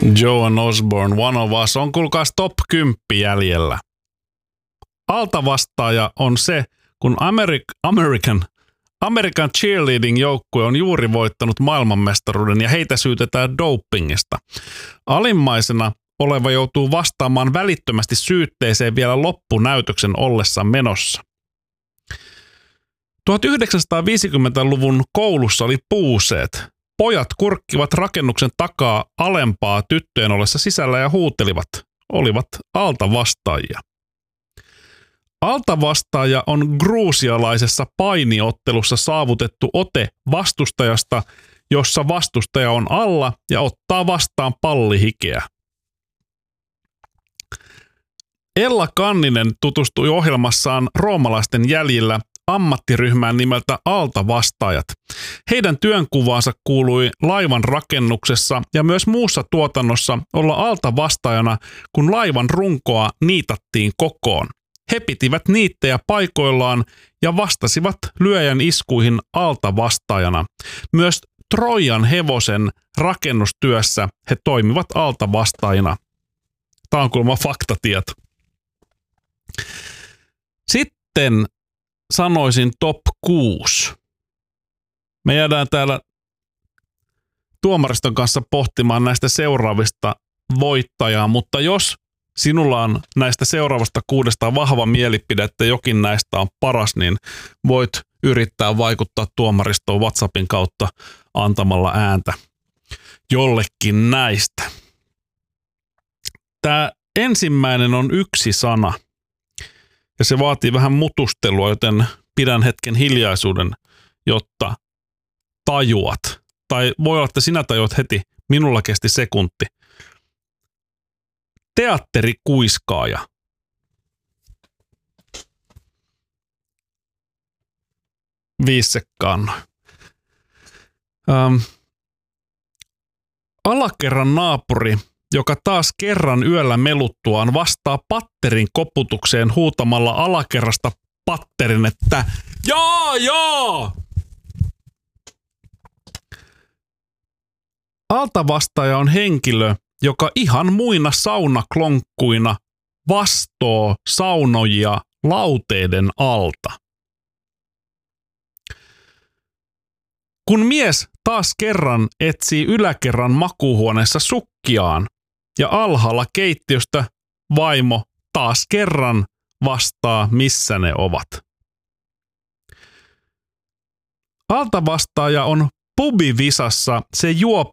Joan Osborne, One of Us, on kuulkaas top 10 jäljellä. Altavastaaja on se, kun American Cheerleading-joukkue on juuri voittanut maailmanmestaruuden ja heitä syytetään dopingista. Alimmaisena oleva joutuu vastaamaan välittömästi syytteeseen vielä loppunäytöksen ollessa menossa. 1950-luvun koulussa oli puuseet. Pojat kurkkivat rakennuksen takaa alempaa tyttöjen ollessa sisällä ja huutelivat. Olivat altavastaajia. Altavastaaja on gruusialaisessa painiottelussa saavutettu ote vastustajasta, jossa vastustaja on alla ja ottaa vastaan pallihikeä. Ella Kanninen tutustui ohjelmassaan Roomalaisten jäljillä ammattiryhmään nimeltä Altavastaajat. Heidän työnkuvaansa kuului laivan rakennuksessa ja myös muussa tuotannossa olla altavastaajana, kun laivan runkoa niitattiin kokoon. He pitivät niittejä paikoillaan ja vastasivat lyöjän iskuihin altavastaajana. Myös Trojan hevosen rakennustyössä he toimivat altavastaajina. Tämä on kuulemma faktatieto. Sitten sanoisin top 6. Me jäädään täällä tuomariston kanssa pohtimaan näistä seuraavista voittajaa, mutta jos sinulla on näistä seuraavasta 6 vahva mielipide, että jokin näistä on paras, niin voit yrittää vaikuttaa tuomaristoon WhatsAppin kautta antamalla ääntä jollekin näistä. Tämä ensimmäinen on yksi sana. Ja se vaatii vähän mutustelua, joten pidän hetken hiljaisuuden, jotta tajuat. Tai voi olla, että sinä tajuat heti, minulla kesti sekunti. Teatterikuiskaaja. Viisekkaan. Alakerran naapuri, joka taas kerran yöllä meluttuaan vastaa patterin koputukseen huutamalla alakerrasta patterin, että jaa! Altavastaaja on henkilö, joka ihan muina saunaklonkkuina vastoo saunojia lauteiden alta. Kun mies taas kerran etsii yläkerran makuuhuoneessa sukkiaan ja alhaalla keittiöstä vaimo taas kerran vastaa, missä ne ovat. Altavastaaja on pubivisassa se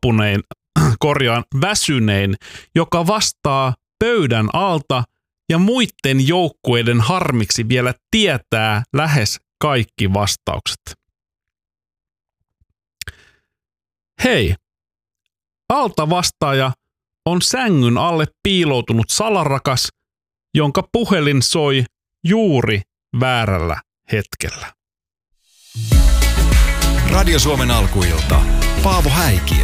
väsynein, joka vastaa pöydän alta ja muiden joukkueiden harmiksi vielä tietää lähes kaikki vastaukset. Hei, altavastaaja on sängyn alle piiloutunut salarakas, jonka puhelin soi juuri väärällä hetkellä. Radio Suomen alkuilta. Paavo Häikiö.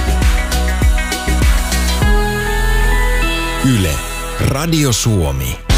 Yle. Radio Suomi.